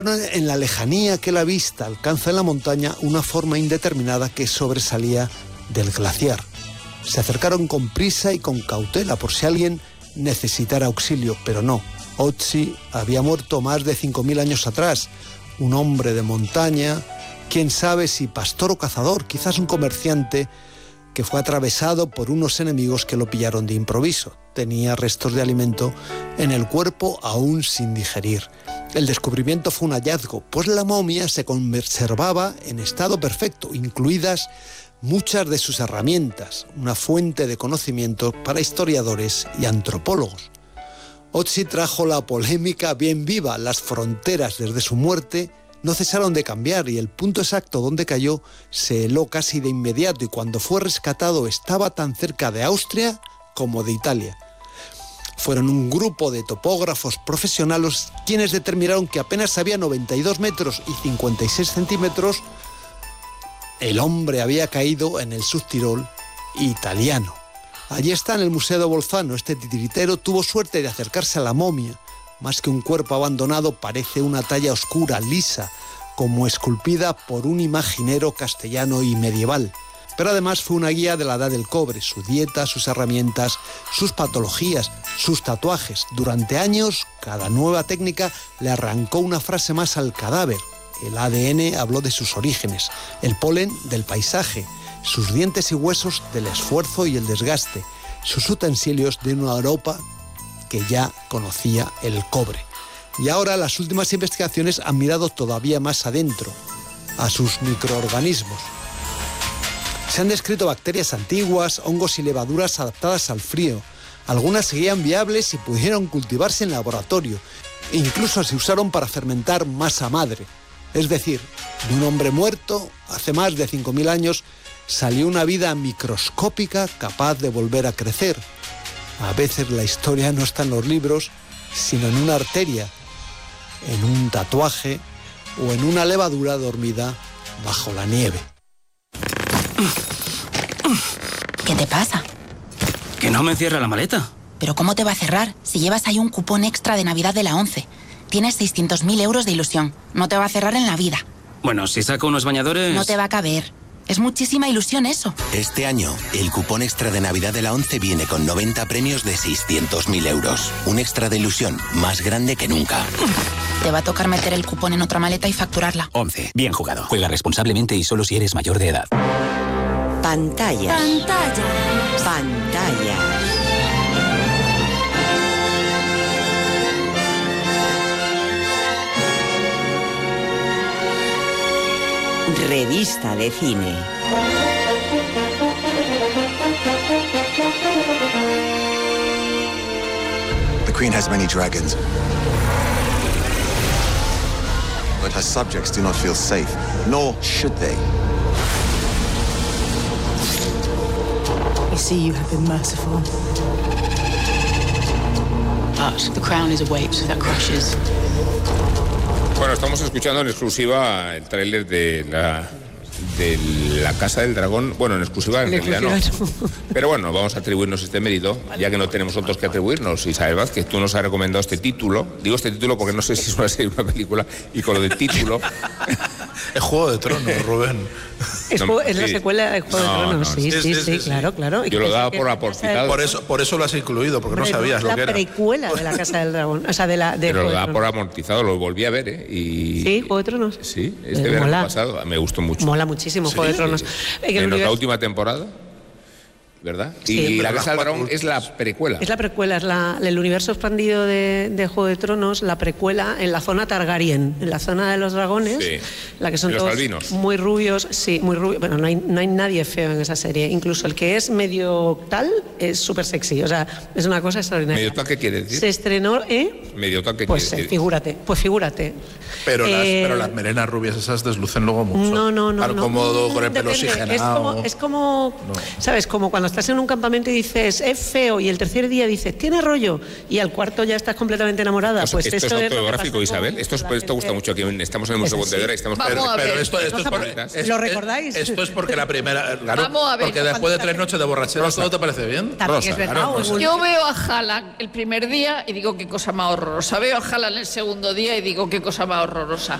En la lejanía que la vista alcanza en la montaña una forma indeterminada que sobresalía del glaciar. Se acercaron con prisa y con cautela por si alguien necesitara auxilio, pero no. Otzi había muerto más de 5.000 años atrás. Un hombre de montaña, quién sabe si pastor o cazador, quizás un comerciante que fue atravesado por unos enemigos que lo pillaron de improviso. Tenía restos de alimento en el cuerpo aún sin digerir. El descubrimiento fue un hallazgo, pues la momia se conservaba en estado perfecto, incluidas muchas de sus herramientas, una fuente de conocimiento para historiadores y antropólogos. Otzi trajo la polémica bien viva. Las fronteras desde su muerte no cesaron de cambiar y el punto exacto donde cayó se heló casi de inmediato, y cuando fue rescatado estaba tan cerca de Austria como de Italia. Fueron un grupo de topógrafos profesionales quienes determinaron que apenas había 92 metros y 56 centímetros, el hombre había caído en el Subtirol italiano. Allí está, en el Museo de Bolzano. Este titiritero tuvo suerte de acercarse a la momia. Más que un cuerpo abandonado, parece una talla oscura, lisa, como esculpida por un imaginero castellano y medieval. Pero además fue una guía de la edad del cobre, su dieta, sus herramientas, sus patologías, sus tatuajes. Durante años, cada nueva técnica le arrancó una frase más al cadáver. El ADN habló de sus orígenes, el polen del paisaje, sus dientes y huesos del esfuerzo y el desgaste, sus utensilios de una Europa que ya conocía el cobre. Y ahora las últimas investigaciones han mirado todavía más adentro, a sus microorganismos. Se han descrito bacterias antiguas, hongos y levaduras adaptadas al frío. Algunas seguían viables y pudieron cultivarse en laboratorio. Incluso se usaron para fermentar masa madre. Es decir, de un hombre muerto, hace más de 5.000 años, salió una vida microscópica capaz de volver a crecer. A veces la historia no está en los libros, sino en una arteria, en un tatuaje o en una levadura dormida bajo la nieve. ¿Qué te pasa? Que no me cierra la maleta. ¿Pero cómo te va a cerrar si llevas ahí un cupón extra de Navidad de la ONCE? Tienes 600.000 euros de ilusión. No te va a cerrar en la vida. Bueno, si saco unos bañadores... No te va a caber. Es muchísima ilusión eso. Este año, el cupón extra de Navidad de la ONCE viene con 90 premios de 600.000 euros. Un extra de ilusión más grande que nunca. Te va a tocar meter el cupón en otra maleta y facturarla. ONCE. Bien jugado. Juega responsablemente y solo si eres mayor de edad. Pantalla. Pantalla. Pantalla. Revista de cine. The Queen has many dragons, but her subjects do not feel safe, nor should they. You see, you have been merciful. But the crown is a weight that crushes. Bueno, estamos escuchando en exclusiva el tráiler de la Casa del Dragón. Bueno, en exclusiva en realidad no. Pero bueno, vamos a atribuirnos este mérito, ya que no tenemos otros que atribuirnos. Isabel Vázquez, tú nos has recomendado este título. Digo este título porque no sé si es una serie o una película, y con lo del título... Es Juego de Tronos, Rubén. Es la secuela de Juego de Tronos, sí, claro. Yo lo daba por aportado. Por eso lo has incluido, porque no sabías lo que era. La precuela de la Casa del Dragón, o sea, Pero lo daba por amortizado, lo volví a ver, ¿eh? Sí, Juego de Tronos. Sí, este verano pasado, me gustó mucho. Mola muchísimo Juego de Tronos. En la última temporada, ¿verdad? Sí, y la Casa del Dragón es la precuela. Es la precuela, es el universo expandido de Juego de Tronos, la precuela en la zona Targaryen, en la zona de los dragones, la que son los todos albinos. Muy rubios, muy rubios. Bueno, no hay nadie feo en esa serie. Incluso el que es medio tal es súper sexy. O sea, es una cosa extraordinaria. ¿Medio tal qué quiere decir? Se estrenó, ¿Medio tal qué pues quiere decir? Figúrate. Pero las melenas rubias esas deslucen luego mucho. No. Al cómodo con el pelo oxigenado. Es como ¿sabes? Como cuando estás en un campamento y dices, es feo, y el tercer día dices, tiene rollo, y al cuarto ya estás completamente enamorada. Pues esto es autobiográfico, Isabel. Esto gusta mucho aquí. Estamos en el Museo Pontevedra y estamos... Pero esto es ¿lo recordáis? Esto es porque la primera... Claro, Vamos a ver, porque después de 3 noches de borrachera, ¿todo te parece bien? También es verdad. Yo veo a Haaland el primer día y digo, qué cosa más horrorosa. Veo a Haaland el segundo día y digo, qué cosa más horrorosa.